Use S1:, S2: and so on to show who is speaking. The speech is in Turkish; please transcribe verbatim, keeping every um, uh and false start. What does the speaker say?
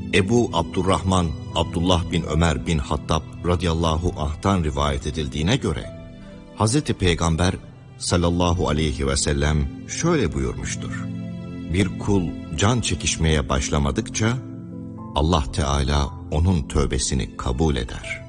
S1: Ebu Abdurrahman Abdullah bin Ömer bin Hattab radıyallahu anh'tan rivayet edildiğine göre Hazreti Peygamber sallallahu aleyhi ve sellem şöyle buyurmuştur: bir kul can çekişmeye başlamadıkça Allah Teala onun tövbesini kabul eder.